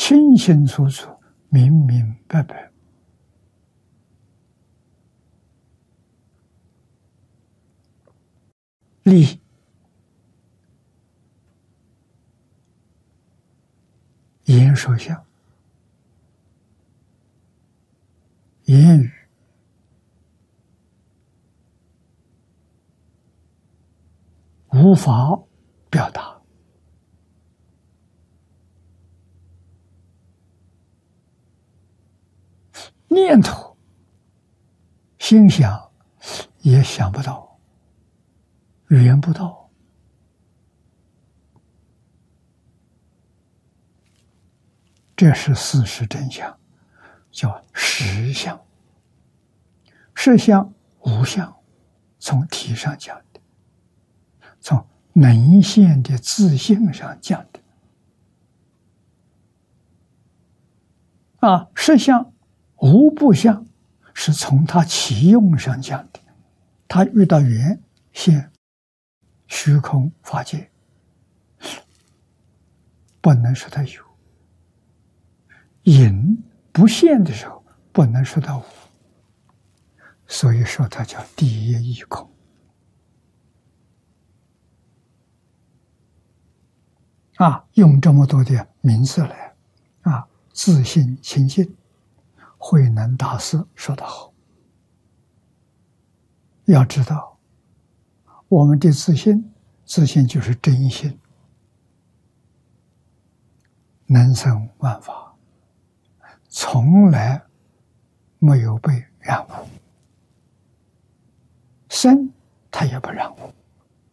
清清楚楚、明明白白。立言说相，言语无法表达，念头心想也想不到，语言不到。这是事实真相，叫实相。实相无相，从体上讲的，从能现的自性上讲的。实相无不相，是从它其用上讲的。它遇到缘现虚空法界，不能说它有；隐不现的时候，不能说它无。所以说它叫第一义空。用这么多的名字来，自性清净。慧能大师说得好，要知道我们的自性就是真心，能生万法，从来没有被染污，生它也不染污。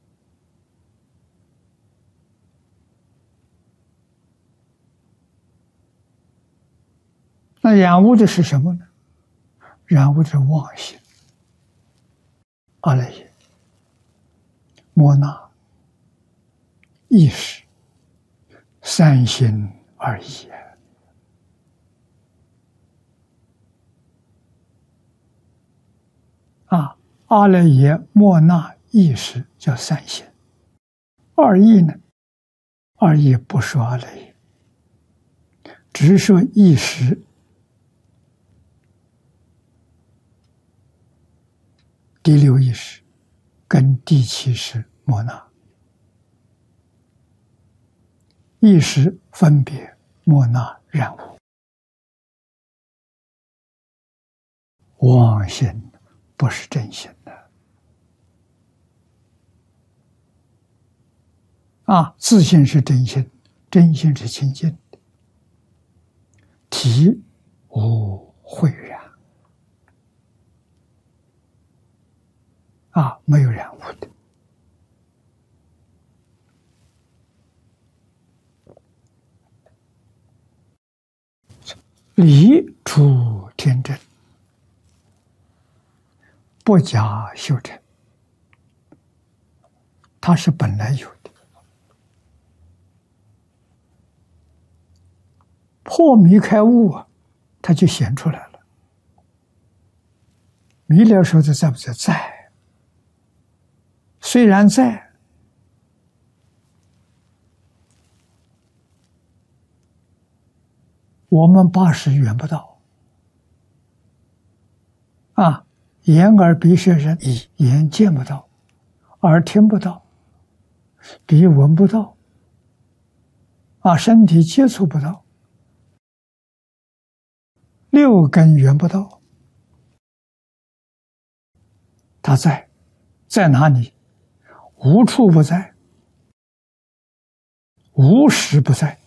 那染污的是什么呢？染污的是妄心、阿赖耶、摩那、意识、三心二意。阿赖耶、摩那、意识叫三心，二意呢？二意不说阿赖耶，只说意识。第六意识跟第七识摩那，意识分别，摩那染污，妄心不是真心的。自性是真心，真心是清净的，体无秽染。没有染污的。理出天真，不假修成，它是本来有的。破迷开悟它就显出来了。迷了时候在不在？在。虽然在，我们八识缘不到。眼耳鼻舌身意，眼见不到，耳听不到，鼻闻不到，身体接触不到，六根缘不到。它在哪里？无处不在，无时不在。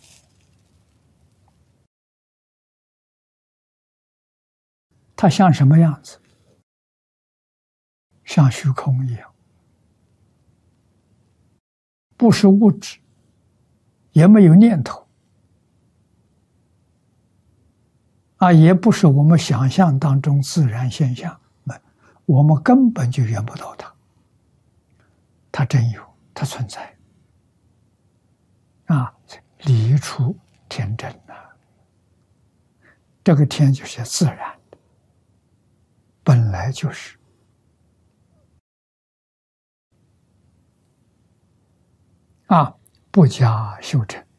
它像什么样子？像虚空一样，不是物质，也没有念头，也不是我们想象当中自然现象，我们根本就缘不到它。它真有，它存在。理出天真这个天就是自然的，本来就是。不加修正，